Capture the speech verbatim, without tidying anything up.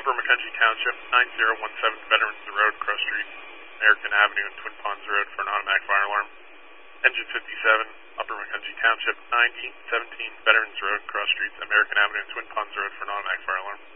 Upper Macungie Township, nine zero one seven Veterans Road, Cross Street, American Avenue and Twin Ponds Road for an automatic fire alarm. Engine fifty-seven, Upper Macungie Township, nineteen seventeen Veterans Road, Cross Streets, American Avenue and Twin Ponds Road for an automatic fire alarm.